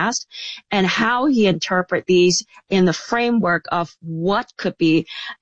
past, and how he interpret these in the framework of what could be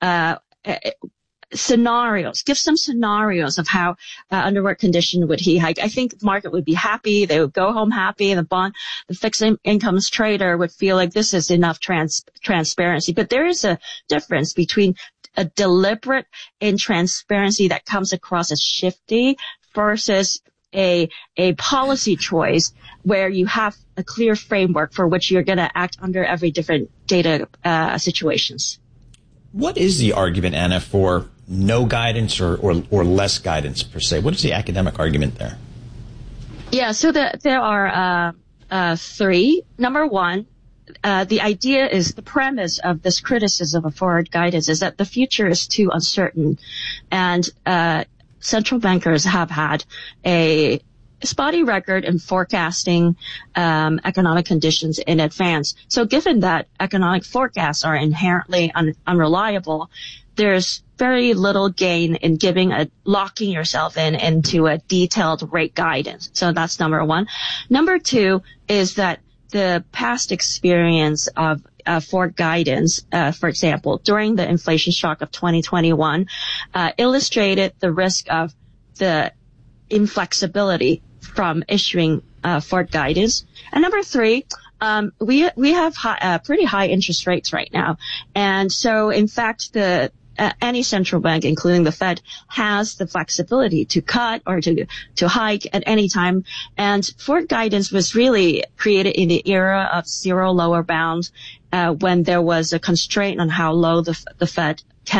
scenarios. Give some scenarios of how, under what condition would he hike. I think the market would be happy. They would go home happy. The fixed incomes trader would feel like this is enough transparency. But there is a difference between a deliberate intransparency that comes across as shifty versus a policy choice where you have a clear framework for which you're going to act under every different data situations. What is the argument, Anna, for no guidance or less guidance per se? What is the academic argument there? Yeah, so there are three. Number one, the idea is the premise of this criticism of forward guidance is that the future is too uncertain, and central bankers have had a spotty record in forecasting economic conditions in advance. So given that economic forecasts are inherently unreliable, there's very little gain in locking yourself into a detailed rate guidance. So that's number one. Number two is that the past experience of forward guidance, for example, during the inflation shock of 2021, illustrated the risk of the inflexibility from issuing forward guidance. And number three, we have pretty high interest rates right now, and so in fact any central bank, including the Fed, has the flexibility to cut or to hike at any time. And forward guidance was really created in the era of zero lower bounds, when there was a constraint on how low the Fed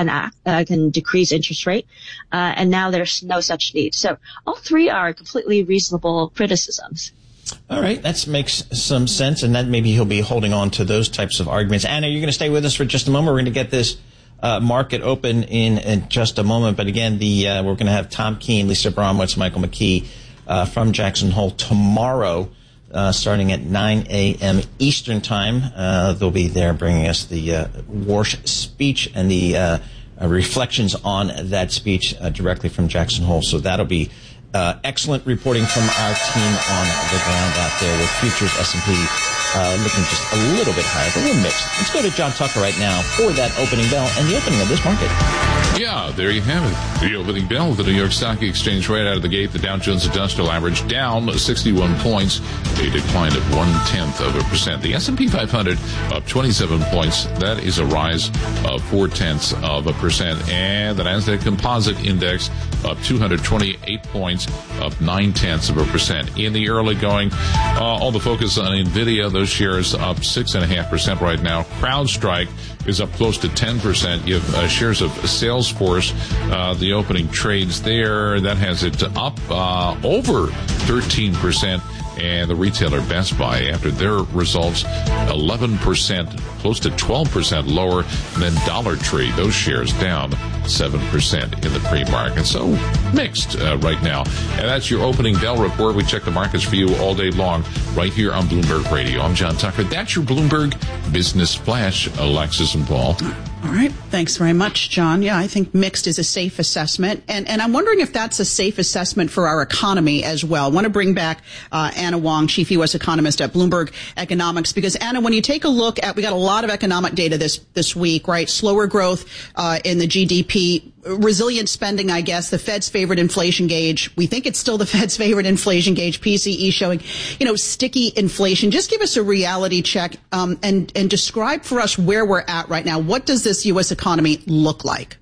can decrease interest rate. And now there's no such need. So all three are completely reasonable criticisms. All right. That makes some sense. And that maybe he'll be holding on to those types of arguments. Anna, you're going to stay with us for just a moment. We're going to get this market open in just a moment. But again, we're going to have Tom Keene, Lisa Bromwitz, Michael McKee from Jackson Hole tomorrow, starting at 9 a.m. Eastern Time. They'll be there bringing us the Warsh speech and the reflections on that speech directly from Jackson Hole. So that'll be excellent reporting from our team on the ground out there with futures S&P looking just a little bit higher, but we're mixed. Let's go to John Tucker right now for that opening bell and the opening of this market. Yeah, there you have it. The opening bell of the New York Stock Exchange right out of the gate. The Dow Jones Industrial Average down 61 points, a decline of 0.1%. The S&P 500 up 27 points. That is a rise of 0.4%. And the Nasdaq Composite Index up 228 points, up 0.9%. In the early going, all the focus on NVIDIA. Those shares up 6.5% right now. CrowdStrike is up close to 10%. You have shares of Salesforce, the opening trades there. That has it up over 13%. And the retailer Best Buy, after their results, 11%, close to 12% lower than Dollar Tree. Those shares down 7% in the pre-market. So mixed right now. And that's your opening bell report. We check the markets for you all day long right here on Bloomberg Radio. I'm John Tucker. That's your Bloomberg Business Flash, Alexis and Paul. All right. Thanks very much, John. Yeah, I think mixed is a safe assessment. And I'm wondering if that's a safe assessment for our economy as well. I want to bring back Anna Wong, Chief U.S. Economist at Bloomberg Economics, because, Anna, when you take a look at, we got a lot of economic data this week, right? Slower growth in the GDP, resilient spending, I guess, the Fed's favorite inflation gauge. We think it's still the Fed's favorite inflation gauge, PCE, showing, sticky inflation. Just give us a reality check and describe for us where we're at right now. What does this U.S. economy look like?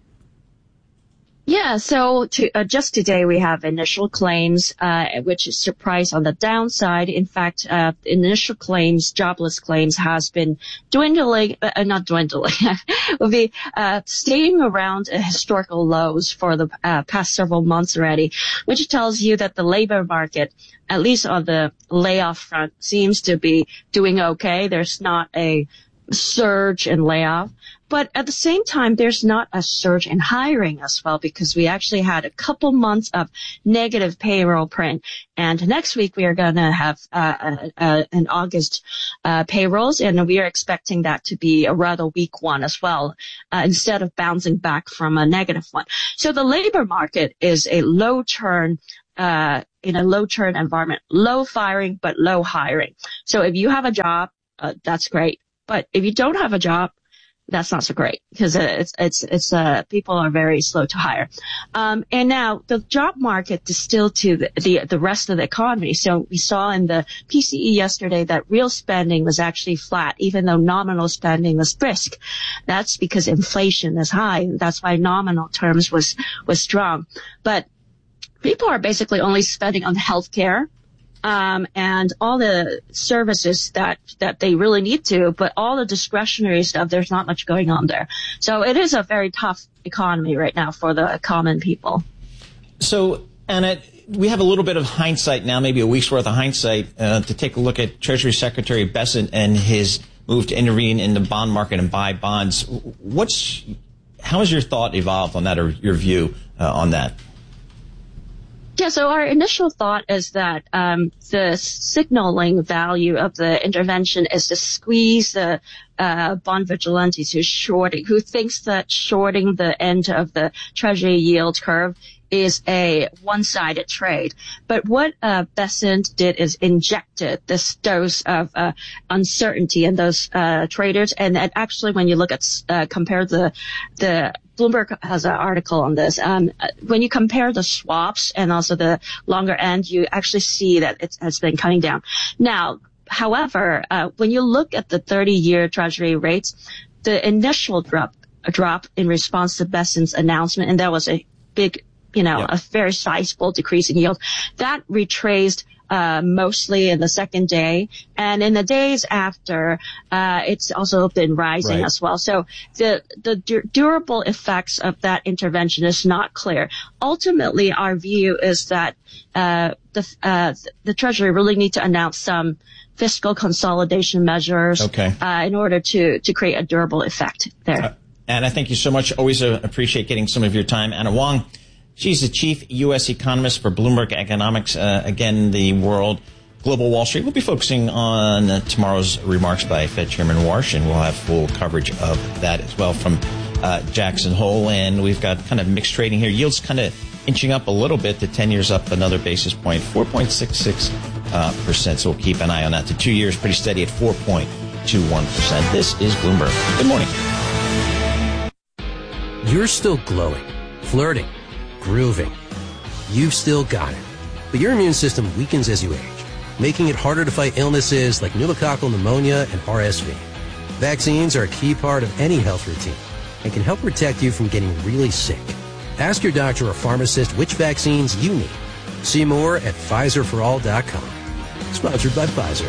Yeah, so just today we have initial claims, which is surprise on the downside. In fact, initial claims, jobless claims, has been dwindling, not dwindling, will be staying around historical lows for the past several months already, which tells you that the labor market, at least on the layoff front, seems to be doing okay. There's not a surge in layoff. But at the same time, there's not a surge in hiring as well, because we actually had a couple months of negative payroll print. And next week we are going to have an August payrolls, and we are expecting that to be a rather weak one as well, instead of bouncing back from a negative one. So the labor market is a low turn in a low churn environment, low firing, but low hiring. So if you have a job, that's great. But if you don't have a job, that's not so great because people are very slow to hire. And now the job market distilled to the rest of the economy. So we saw in the PCE yesterday that real spending was actually flat, even though nominal spending was brisk. That's because inflation is high. That's why nominal terms was strong. But people are basically only spending on healthcare, and all the services that they really need to, but all the discretionary stuff, there's not much going on there. So it is a very tough economy right now for the common people. So, Anna, we have a little bit of hindsight now, maybe a week's worth of hindsight, to take a look at Treasury Secretary Bessent and his move to intervene in the bond market and buy bonds. How has your thought evolved on that, or your view on that? Yeah, so our initial thought is that the signaling value of the intervention is to squeeze the bond vigilantes who thinks that shorting the end of the Treasury yield curve is a one-sided trade. But what Bessent did is injected this dose of uncertainty in those traders. And actually, when you look at compare the Bloomberg has an article on this. When you compare the swaps and also the longer end, you actually see that it has been coming down. Now, however, when you look at the 30-year Treasury rates, the initial drop in response to Bessent's announcement, and that was a big, a very sizable decrease in yield, that retraced mostly in the second day, and in the days after, it's also been rising as well. So the durable effects of that intervention is not clear. Ultimately, our view is that the Treasury really need to announce some fiscal consolidation measures in order to create a durable effect there. Anna, thank you so much. Always appreciate getting some of your time. Anna Wong. She's the chief U.S. economist for Bloomberg Economics. Again, the world, global Wall Street. We'll be focusing on tomorrow's remarks by Fed Chairman Warsh, and we'll have full coverage of that as well from Jackson Hole. And we've got kind of mixed trading here. Yields kind of inching up a little bit. The 10 years up another basis point, 4.66%. So we'll keep an eye on that. The 2 years pretty steady at 4.21%. This is Bloomberg. Good morning. You're still glowing, flirting, grooving. You've still got it. But your immune system weakens as you age, making it harder to fight illnesses like pneumococcal pneumonia and RSV. Vaccines are a key part of any health routine and can help protect you from getting really sick. Ask your doctor or pharmacist which vaccines you need. See more at PfizerForAll.com. Sponsored by Pfizer.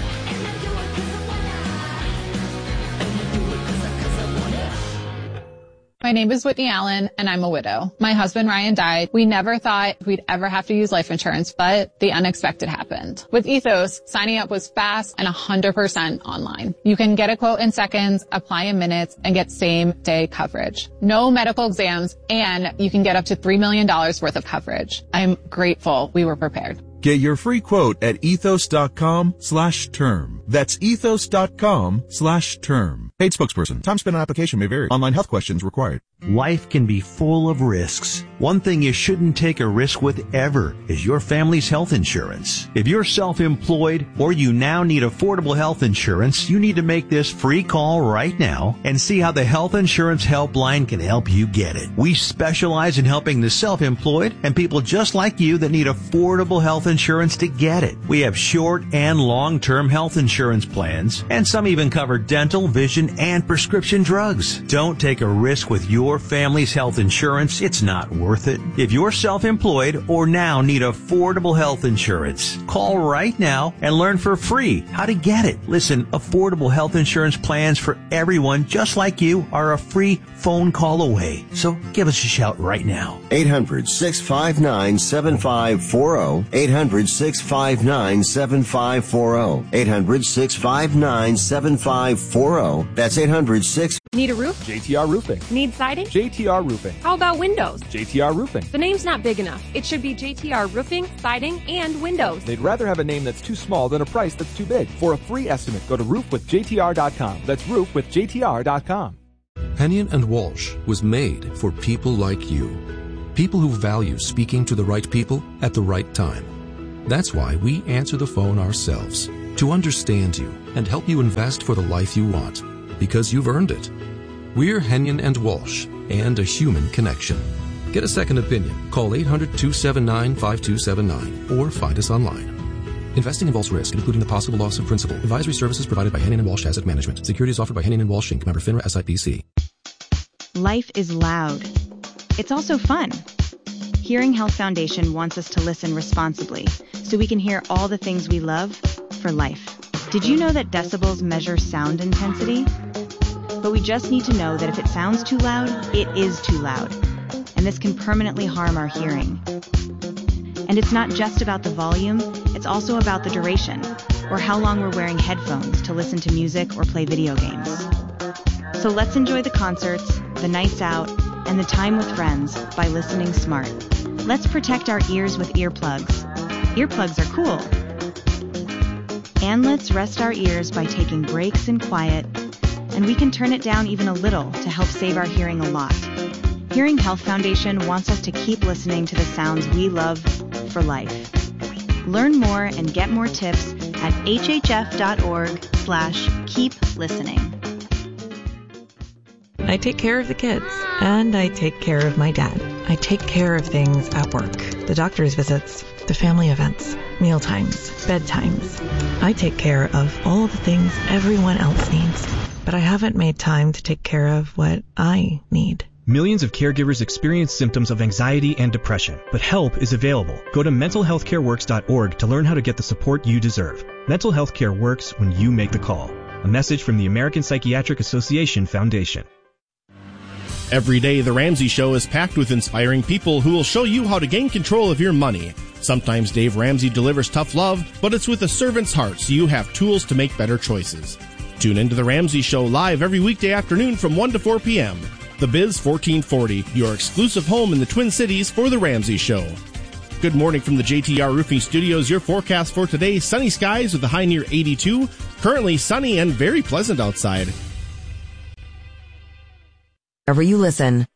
My name is Whitney Allen, and I'm a widow. My husband, Ryan, died. We never thought we'd ever have to use life insurance, but the unexpected happened. With Ethos, signing up was fast and 100% online. You can get a quote in seconds, apply in minutes, and get same-day coverage. No medical exams, and you can get up to $3 million worth of coverage. I'm grateful we were prepared. Get your free quote at ethos.com/term. That's ethos.com/term. Paid spokesperson. Time spent on application may vary. Online health questions required. Life can be full of risks. One thing you shouldn't take a risk with ever is your family's health insurance. If you're self-employed or you now need affordable health insurance, you need to make this free call right now and see how the Health Insurance Helpline can help you get it. We specialize in helping the self-employed and people just like you that need affordable health insurance to get it. We have short and long-term health insurance plans, and some even cover dental, vision, and prescription drugs. Don't take a risk with your family's health insurance. It's not worth it. If you're self-employed or now need affordable health insurance, call right now and learn for free how to get it. Listen, affordable health insurance plans for everyone just like you are a free phone call away. So give us a shout right now. 800-659-7540. 800-659-7540. 800-659-7540. That's 800-6. Need a roof? JTR Roofing. Need siding? JTR Roofing. How about windows? JTR Roofing. The name's not big enough. It should be JTR Roofing, Siding, and Windows. They'd rather have a name that's too small than a price that's too big. For a free estimate, go to roofwithjtr.com. That's roofwithjtr.com. Hennion & Walsh was made for people like you. People who value speaking to the right people at the right time. That's why we answer the phone ourselves, to understand you and help you invest for the life you want, because you've earned it. We're Hennion and Walsh, and a human connection. Get a second opinion. Call 800-279-5279 or find us online. Investing involves risk, including the possible loss of principal. Advisory services provided by Hennion and Walsh Asset Management. Securities offered by Hennion and Walsh Inc. Member FINRA SIPC. Life is loud. It's also fun. Hearing Health Foundation wants us to listen responsibly so we can hear all the things we love for life. Did you know that decibels measure sound intensity? But we just need to know that if it sounds too loud, it is too loud. And this can permanently harm our hearing. And it's not just about the volume, it's also about the duration, or how long we're wearing headphones to listen to music or play video games. So let's enjoy the concerts, the nights out, and the time with friends by listening smart. Let's protect our ears with earplugs. Earplugs are cool. And let's rest our ears by taking breaks in quiet, and we can turn it down even a little to help save our hearing a lot. Hearing Health Foundation wants us to keep listening to the sounds we love for life. Learn more and get more tips at hhf.org/keep listening. I take care of the kids, and I take care of my dad. I take care of things at work, the doctor's visits, the family events, mealtimes, bedtimes. I take care of all the things everyone else needs, but I haven't made time to take care of what I need. Millions of caregivers experience symptoms of anxiety and depression, but help is available. Go to mentalhealthcareworks.org to learn how to get the support you deserve. Mental health care works when you make the call. A message from the American Psychiatric Association Foundation. Every day, The Ramsey Show is packed with inspiring people who will show you how to gain control of your money. Sometimes Dave Ramsey delivers tough love, but it's with a servant's heart, so you have tools to make better choices. Tune into The Ramsey Show live every weekday afternoon from 1 to 4 p.m. The Biz 1440, your exclusive home in the Twin Cities for The Ramsey Show. Good morning from the JTR Roofing Studios. Your forecast for today, sunny skies with a high near 82. Currently sunny and very pleasant outside. Wherever you listen.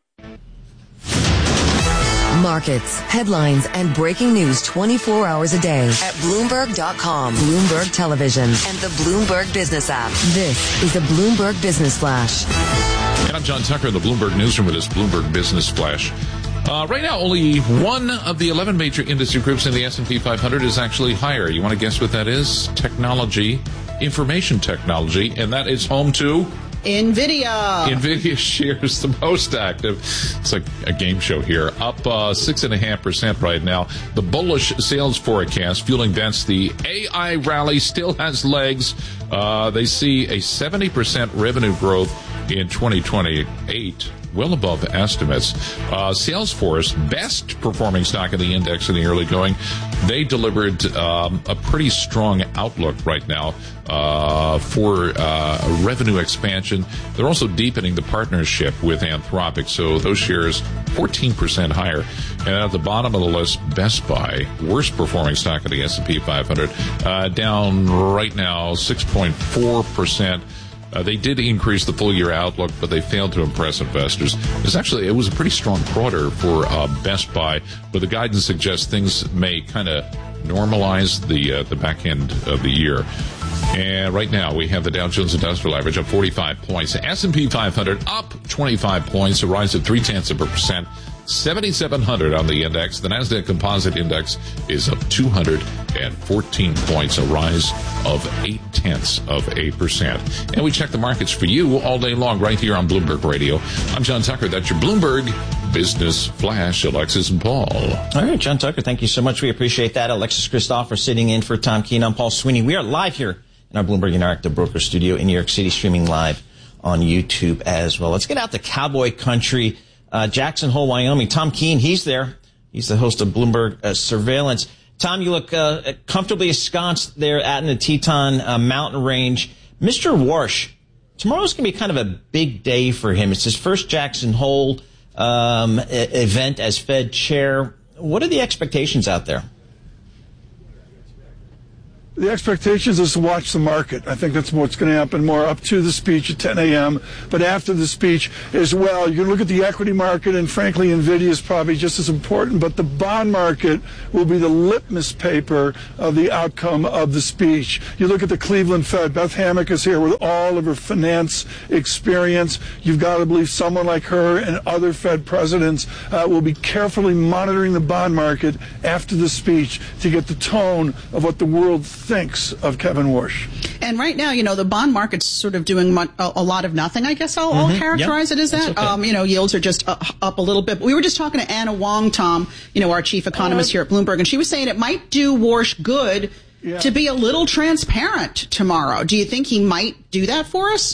Markets, headlines, and breaking news 24 hours a day at Bloomberg.com, Bloomberg Television, and the Bloomberg Business app. This is the Bloomberg Business Flash. And I'm John Tucker in the Bloomberg Newsroom with this Bloomberg Business Flash. Right now, only one of the 11 major industry groups in the S&P 500 is actually higher. You want to guess what that is? Technology, information technology, and that is home to NVIDIA. NVIDIA shares the most active. It's like a game show here. Up 6.5% right now. The bullish sales forecast fueling that's the AI rally still has legs. They see a 70% revenue growth in 2028. Well above estimates. Salesforce, best performing stock in the index in the early going, they delivered a pretty strong outlook right now for revenue expansion. They're also deepening the partnership with Anthropic, so those shares 14% higher. And at the bottom of the list, Best Buy, worst performing stock in the S&P 500, down right now 6.4%. They did increase the full-year outlook, but they failed to impress investors. It was a pretty strong quarter for Best Buy, but the guidance suggests things may kind of normalize the back end of the year. And right now, we have the Dow Jones Industrial Average up 45 points. S&P 500 up 25 points, a rise of 0.3%. 7,700 on the index. The Nasdaq Composite Index is up 214 points, a rise of 0.8%. And we check the markets for you all day long right here on Bloomberg Radio. I'm John Tucker. That's your Bloomberg Business Flash. Alexis and Paul. All right, John Tucker, thank you so much. We appreciate that. Alexis Christopher sitting in for Tom Keene. I'm Paul Sweeney. We are live here in our Bloomberg Interactive Broker Studio in New York City, streaming live on YouTube as well. Let's get out to cowboy country. Jackson Hole, Wyoming. Tom Keene, he's there. He's the host of Bloomberg Surveillance. Tom, you look comfortably ensconced there out in the Teton mountain range. Mr. Warsh, tomorrow's going to be kind of a big day for him. It's his first Jackson Hole event as Fed chair. What are the expectations out there? The expectations is to watch the market. I think that's what's going to happen more up to the speech at 10 a.m., but after the speech as well. You can look at the equity market, and frankly, NVIDIA is probably just as important, but the bond market will be the litmus paper of the outcome of the speech. You look at the Cleveland Fed. Beth Hammack is here with all of her finance experience. You've got to believe someone like her and other Fed presidents will be carefully monitoring the bond market after the speech to get the tone of what the world thinks of Kevin Warsh. And right now, the bond market's sort of doing a lot of nothing. I guess I'll characterize it as that. Okay. Yields are just up a little bit. But we were just talking to Anna Wong, Tom, our chief economist here at Bloomberg, and she was saying it might do Warsh good to be a little transparent tomorrow. Do you think he might do that for us?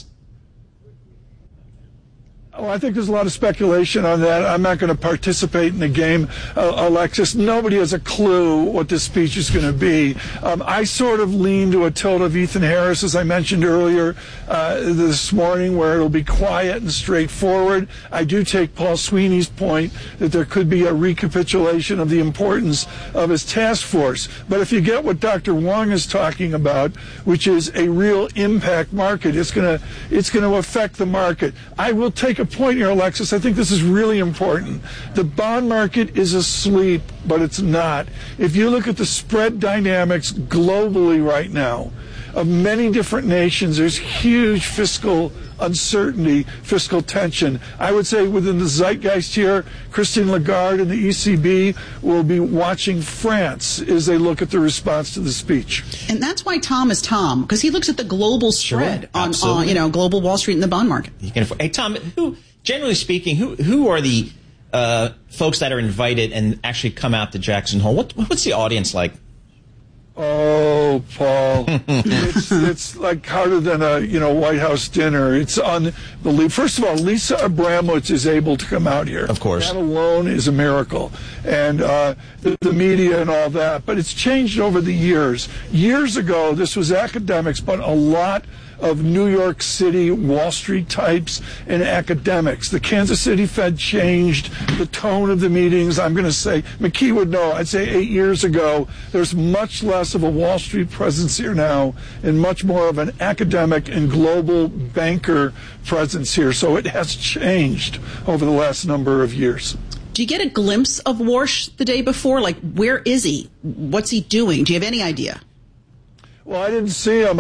Oh, I think there's a lot of speculation on that. I'm not going to participate in the game, Alexis. Nobody has a clue what this speech is going to be. I sort of lean to a tilt of Ethan Harris, as I mentioned earlier this morning, where it'll be quiet and straightforward. I do take Paul Sweeney's point that there could be a recapitulation of the importance of his task force. But if you get what Dr. Wong is talking about, which is a real impact market, it's going to affect the market. I will take a point here, Alexis. I think this is really important. The bond market is asleep, but it's not. If you look at the spread dynamics globally right now of many different nations, there's huge fiscal uncertainty, fiscal tension. I would say within the zeitgeist here, Christine Lagarde and the ECB will be watching France as they look at the response to the speech. And that's why Tom is Tom, because he looks at the global spread on global Wall Street and the bond market. Hey, Tom, generally speaking, who are the folks that are invited and actually come out to Jackson Hole? What's the audience like? Oh, Paul, it's like harder than a White House dinner. It's unbelievable. First of all, Lisa Abramowitz is able to come out here. Of course, that alone is a miracle, and the media and all that. But it's changed over the years. Years ago, this was academics, but a lot of New York City Wall Street types and academics. The Kansas City Fed changed the tone of the meetings. I'm going to say, McKee would know, I'd say 8 years ago, there's much less of a Wall Street presence here now and much more of an academic and global banker presence here. So it has changed over the last number of years. Do you get a glimpse of Warsh the day before? Like, where is he? What's he doing? Do you have any idea? Well, I didn't see him.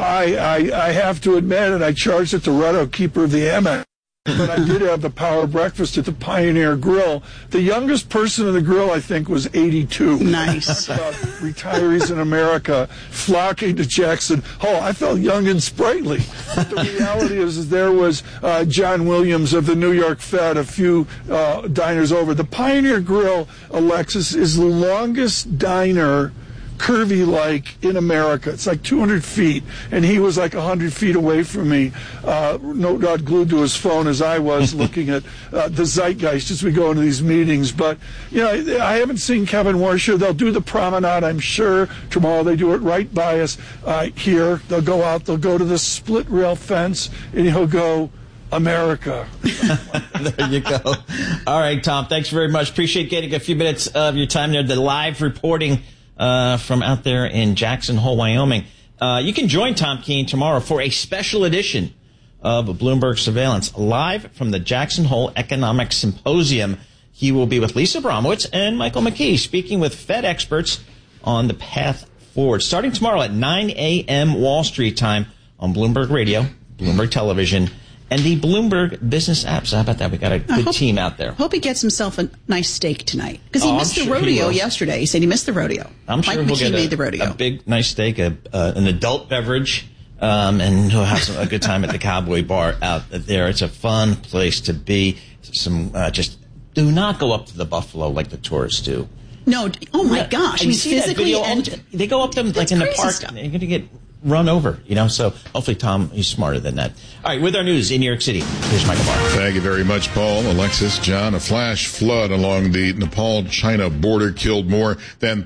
I have to admit, and I charged at the Retto, keeper of the Amex, but I did have the power breakfast at the Pioneer Grill. The youngest person in the grill, I think, was 82. Nice. About retirees in America flocking to Jackson Hole. I felt young and sprightly. But the reality is there was John Williams of the New York Fed, a few diners over. The Pioneer Grill, Alexis, is the longest diner curvy-like in America. It's like 200 feet, and he was like 100 feet away from me, no doubt glued to his phone as I was looking at the zeitgeist as we go into these meetings. But, I haven't seen Kevin Warsh. They'll do the promenade, I'm sure. Tomorrow they do it right by us here. They'll go out, they'll go to the split rail fence, and he'll go, America. There you go. All right, Tom, thanks very much. Appreciate getting a few minutes of your time there. The live reporting from out there in Jackson Hole, Wyoming. You can join Tom Keene tomorrow for a special edition of Bloomberg Surveillance, live from the Jackson Hole Economic Symposium. He will be with Lisa Abramowitz and Michael McKee, speaking with Fed experts on the path forward. Starting tomorrow at 9 a.m. Wall Street time on Bloomberg Radio, Bloomberg Television, and the Bloomberg Business app. So how about that? We got a good team out there. Hope he gets himself a nice steak tonight, because he missed the rodeo yesterday. He said he missed the rodeo. I'm sure Mike he'll McKee made the rodeo. A big, nice steak, an adult beverage, and he'll have a good time at the Cowboy Bar out there. It's a fun place to be. Just do not go up to the buffalo like the tourists do. No. Oh my gosh. He's physically they go up them like in the park. Stuff. They're going to get run over, so hopefully, Tom, he's smarter than that. All right, with our news in New York City, here's Michael Barr. Thank you very much, Paul. Alexis, John, a flash flood along the Nepal-China border killed more than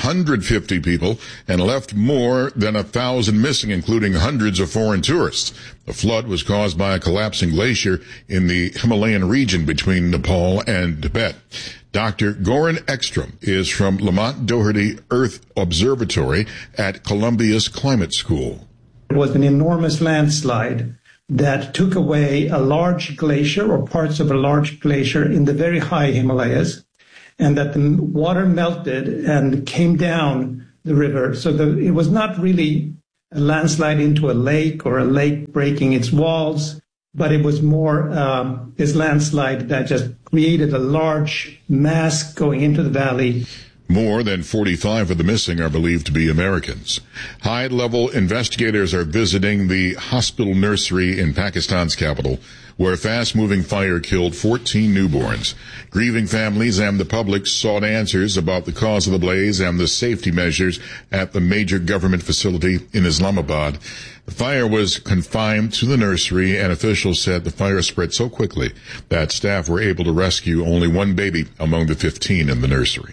350 people and left more than 1,000 missing, including hundreds of foreign tourists. The flood was caused by a collapsing glacier in the Himalayan region between Nepal and Tibet. Dr. Goran Ekstrom is from Lamont Doherty Earth Observatory at Columbia's Climate School. It was an enormous landslide that took away a large glacier or parts of a large glacier in the very high Himalayas, and that the water melted and came down the river. So it was not really a landslide into a lake or a lake breaking its walls, but it was more this landslide that just created a large mass going into the valley. More than 45 of the missing are believed to be Americans. High-level investigators are visiting the hospital nursery in Pakistan's capital, where a fast-moving fire killed 14 newborns. Grieving families and the public sought answers about the cause of the blaze and the safety measures at the major government facility in Islamabad. The fire was confined to the nursery, and officials said the fire spread so quickly that staff were able to rescue only one baby among the 15 in the nursery.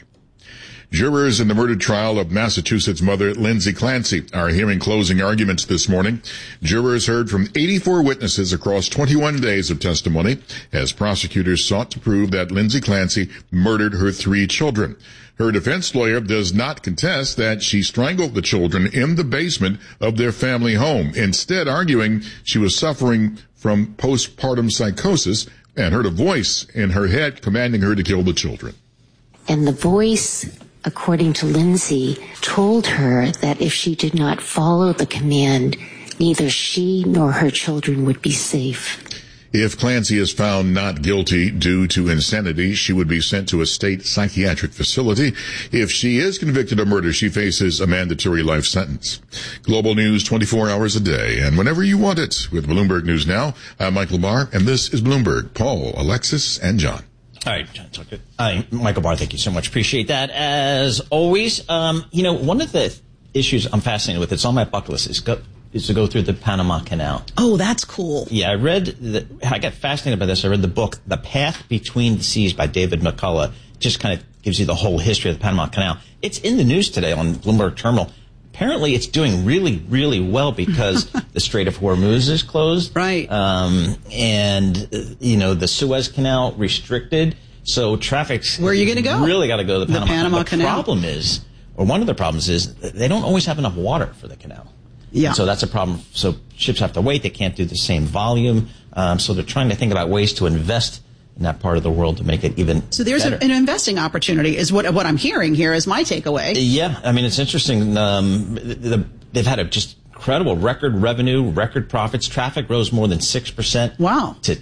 Jurors in the murder trial of Massachusetts mother Lindsay Clancy are hearing closing arguments this morning. Jurors heard from 84 witnesses across 21 days of testimony as prosecutors sought to prove that Lindsay Clancy murdered her 3 children. Her defense lawyer does not contest that she strangled the children in the basement of their family home, instead arguing she was suffering from postpartum psychosis and heard a voice in her head commanding her to kill the children. And the voice, according to Lindsay, told her that if she did not follow the command, neither she nor her children would be safe. If Clancy is found not guilty due to insanity, she would be sent to a state psychiatric facility. If she is convicted of murder, she faces a mandatory life sentence. Global news 24 hours a day and whenever you want it. With Bloomberg News Now, I'm Michael Barr, and this is Bloomberg. Paul, Alexis, and John. All right, John, talk good. Michael Barr, thank you so much. Appreciate that. As always, one of the issues I'm fascinated with, it's on my bucket list, is to go through the Panama Canal. Oh, that's cool. Yeah, I got fascinated by this. I read the book, The Path Between the Seas by David McCullough. Just kind of gives you the whole history of the Panama Canal. It's in the news today on Bloomberg Terminal. Apparently, it's doing really, really well because the Strait of Hormuz is closed. Right. The Suez Canal restricted. So traffic's... Where are you going to go? Really got to go to the Panama Canal. Canal. The problem is, or one of the problems is, they don't always have enough water for the canal. Yeah. And so that's a problem. So ships have to wait. They can't do the same volume. So they're trying to think about ways to invest in that part of the world to make it even So there's better. an investing opportunity is what I'm hearing here is my takeaway. Yeah. I mean, it's interesting. They've had a just incredible record revenue, record profits. Traffic rose more than 6%. Wow. To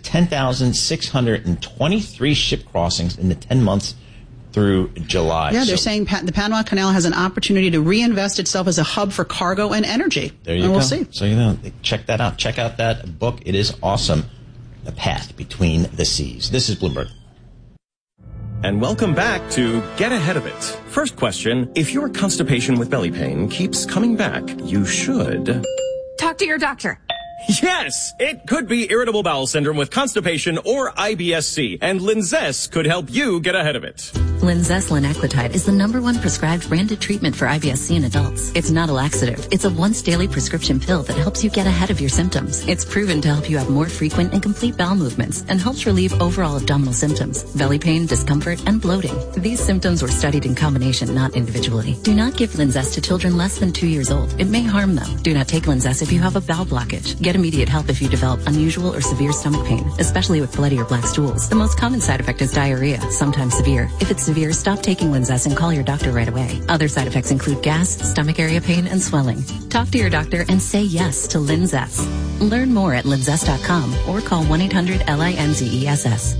10,623 ship crossings in the 10 months through July. Yeah, they're saying the Panama Canal has an opportunity to reinvest itself as a hub for cargo and energy. There you go. We'll see. So, check that out. Check out that book. It is awesome. The Path Between the Seas. This is Bloomberg. And welcome back to Get Ahead of It. First question, if your constipation with belly pain keeps coming back, you should... Talk to your doctor. Yes, it could be irritable bowel syndrome with constipation or IBS-C, and Linzess could help you get ahead of it. Linzess linaclotide is the #1 prescribed branded treatment for IBS-C in adults. It's not a laxative. It's a once daily prescription pill that helps you get ahead of your symptoms. It's proven to help you have more frequent and complete bowel movements and helps relieve overall abdominal symptoms, belly pain, discomfort, and bloating. These symptoms were studied in combination, not individually. Do not give Linzess to children less than 2 years old. It may harm them. Do not take Linzess if you have a bowel blockage. Get immediate help if you develop unusual or severe stomach pain, especially with bloody or black stools. The most common side effect is diarrhea, sometimes severe. If it's severe, stop taking Linzess and call your doctor right away. Other side effects include gas, stomach area pain, and swelling. Talk to your doctor and say yes to Linzess. Learn more at linzess.com or call 1-800-LINZESS.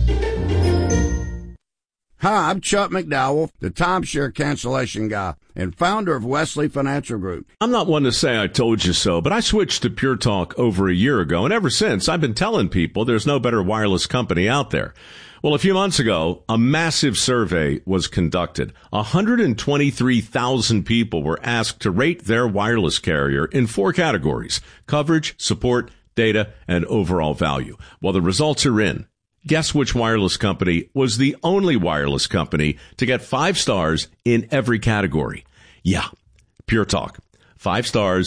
Hi, I'm Chuck McDowell, the timeshare cancellation guy and founder of Wesley Financial Group. I'm not one to say I told you so, but I switched to Pure Talk over a year ago, and ever since I've been telling people there's no better wireless company out there. Well, a few months ago, a massive survey was conducted. 123,000 people were asked to rate their wireless carrier in 4 categories: coverage, support, data, and overall value. Well, the results are in. Guess which wireless company was the only wireless company to get 5 stars in every category? Yeah, Pure Talk. 5 stars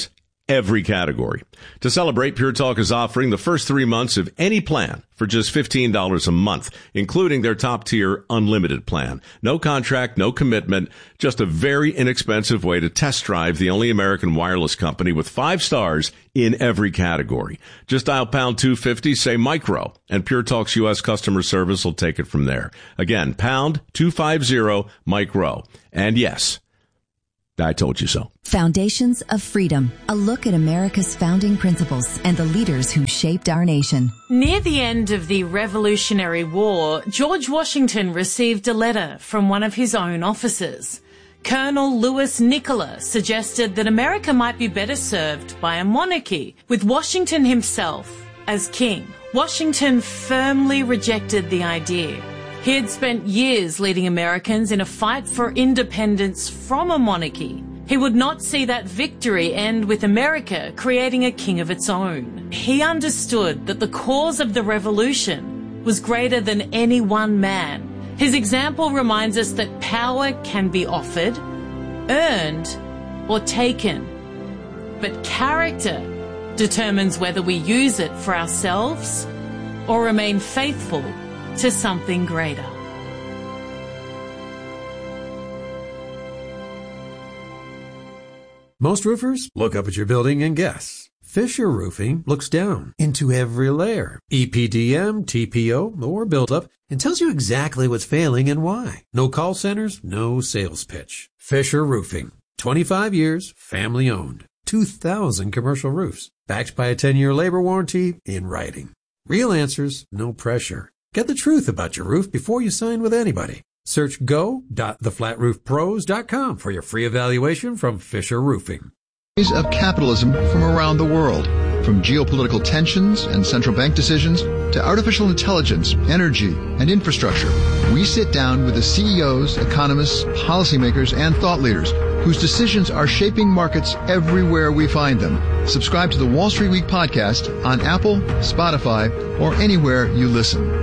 every category. To celebrate, Pure Talk is offering the first 3 months of any plan for just $15 a month, including their top-tier unlimited plan. No contract, no commitment, just a very inexpensive way to test drive the only American wireless company with 5 stars in every category. Just dial pound 250, say micro, and Pure Talk's U.S. customer service will take it from there. Again, pound 250 micro. And yes, I told you so. Foundations of Freedom, a look at America's founding principles and the leaders who shaped our nation. Near the end of the Revolutionary War, George Washington received a letter from one of his own officers. Colonel Louis Nicola suggested that America might be better served by a monarchy, with Washington himself as king. Washington firmly rejected the idea. He had spent years leading Americans in a fight for independence from a monarchy. He would not see that victory end with America creating a king of its own. He understood that the cause of the revolution was greater than any one man. His example reminds us that power can be offered, earned, or taken. But character determines whether we use it for ourselves or remain faithful to something greater. Most roofers look up at your building and guess. Fisher Roofing looks down into every layer, EPDM, TPO, or buildup, and tells you exactly what's failing and why. No call centers, no sales pitch. Fisher Roofing, 25 years, family owned, 2,000 commercial roofs, backed by a 10-year labor warranty in writing. Real answers, no pressure. Get the truth about your roof before you sign with anybody. Search go.theflatroofpros.com for your free evaluation from Fisher Roofing. Of capitalism from around the world, from geopolitical tensions and central bank decisions to artificial intelligence, energy, and infrastructure. We sit down with the CEOs, economists, policymakers, and thought leaders whose decisions are shaping markets everywhere we find them. Subscribe to the Wall Street Week podcast on Apple, Spotify, or anywhere you listen.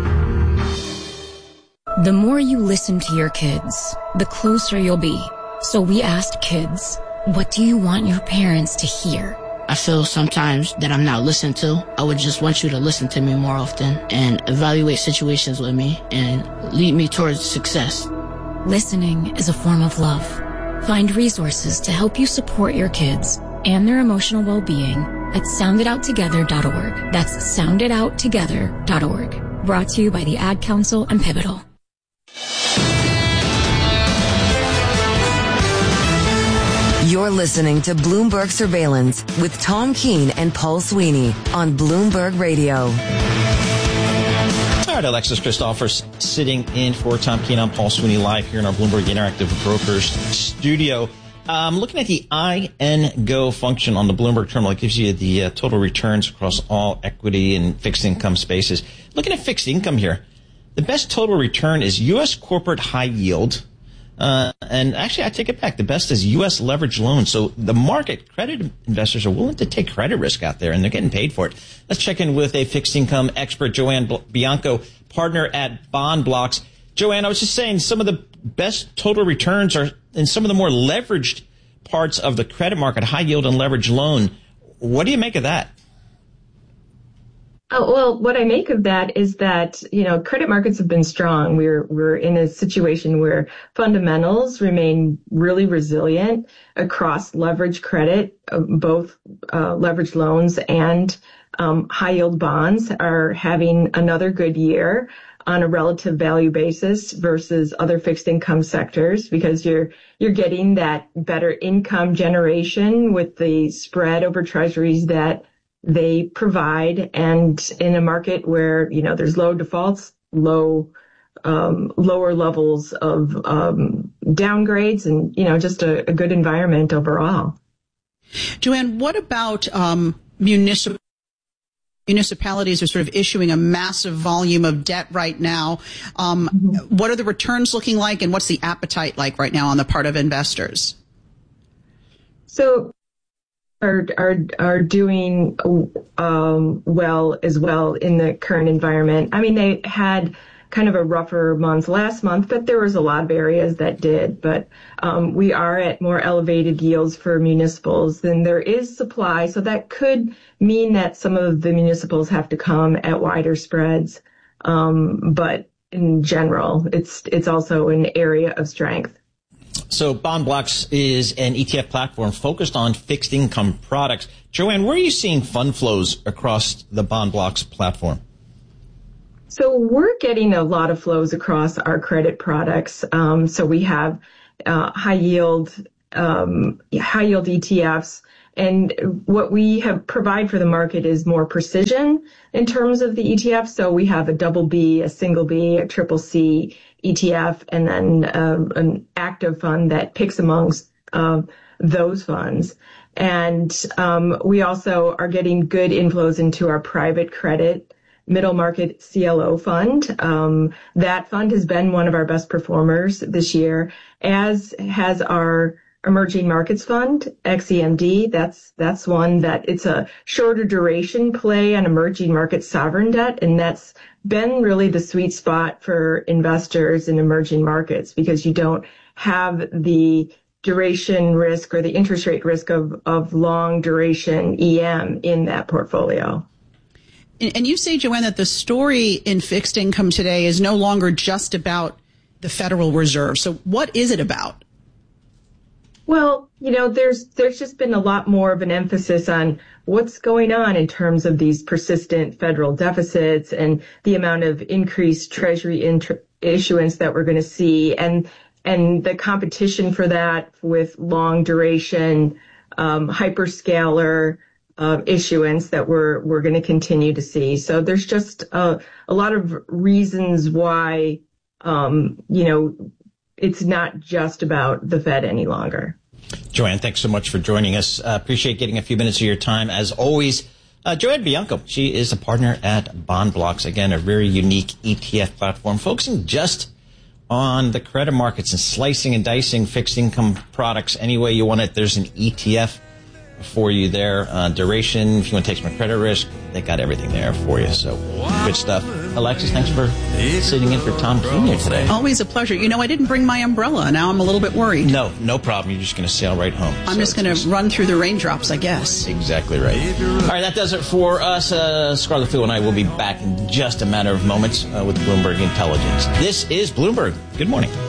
The more you listen to your kids, the closer you'll be. So we asked kids, what do you want your parents to hear? I feel sometimes that I'm not listened to. I would just want you to listen to me more often and evaluate situations with me and lead me towards success. Listening is a form of love. Find resources to help you support your kids and their emotional well-being at sounditouttogether.org. That's sounditouttogether.org. Brought to you by the Ad Council and Pivotal. You're listening to Bloomberg Surveillance with Tom Keene and Paul Sweeney on Bloomberg Radio. All right, Alexis Christophers sitting in for Tom Keene on Paul Sweeney live here in our Bloomberg Interactive Brokers studio. Looking at the INGO function on the Bloomberg terminal, it gives you the total returns across all equity and fixed income spaces. Looking at fixed income here, the best total return is U.S. corporate high yield. And actually, I take it back. The best is U.S. leveraged loans. So the market, credit investors are willing to take credit risk out there, and they're getting paid for it. Let's check in with a fixed income expert, Joanne Bianco, partner at Bond Blocks. Joanne, I was just saying some of the best total returns are in some of the more leveraged parts of the credit market, high yield and leveraged loan. What do you make of that? Oh, well, what I make of that is that, credit markets have been strong. We're in a situation where fundamentals remain really resilient across leveraged credit, both leveraged loans and high yield bonds are having another good year on a relative value basis versus other fixed income sectors, because you're getting that better income generation with the spread over treasuries that they provide, and in a market where there's low defaults, lower levels of downgrades, and just a good environment overall. Joanne, what about municipalities are sort of issuing a massive volume of debt right now? What are the returns looking like, and what's the appetite like right now on the part of investors? So are doing well as well in the current environment. I mean, they had kind of a rougher month last month, but there was a lot of areas that did. But we are at more elevated yields for municipals than there is supply, so that could mean that some of the municipals have to come at wider spreads. But in general, it's also an area of strength. So BondBlocks is an ETF platform focused on fixed income products. Joanne, where are you seeing fund flows across the BondBlocks platform? So we're getting a lot of flows across our credit products. So we have high yield ETFs. And what we have provide for the market is more precision in terms of the ETF. So we have a double B, a single B, a triple C ETF, and then an active fund that picks amongst those funds. And we also are getting good inflows into our private credit middle market CLO fund. That fund has been one of our best performers this year, as has our Emerging Markets Fund, XEMD. That's one that it's a shorter duration play on emerging market sovereign debt, and that's been really the sweet spot for investors in emerging markets because you don't have the duration risk or the interest rate risk of long duration EM in that portfolio. And you say, Joanne, that the story in fixed income today is no longer just about the Federal Reserve. So what is it about? Well, there's just been a lot more of an emphasis on what's going on in terms of these persistent federal deficits and the amount of increased Treasury issuance that we're going to see, and the competition for that with long duration hyperscaler issuance that we're going to continue to see. So there's just a lot of reasons why it's not just about the Fed any longer. Joanne, thanks so much for joining us. Appreciate getting a few minutes of your time. As always, Joanne Bianco, she is a partner at BondBlocks. Again, a very unique ETF platform focusing just on the credit markets and slicing and dicing fixed income products any way you want it. There's an ETF for you there. Duration, if you want to take some credit risk, they got everything there for you. So good stuff. Alexis, thanks for sitting in for Tom Jr. today. Always a pleasure. I didn't bring my umbrella. Now I'm a little bit worried. No problem. You're just going to sail right home. I'm just going to run through the raindrops, I guess. Exactly right. All right, that does it for us. Scarlett Field and I will be back in just a matter of moments with Bloomberg Intelligence. This is Bloomberg. Good morning.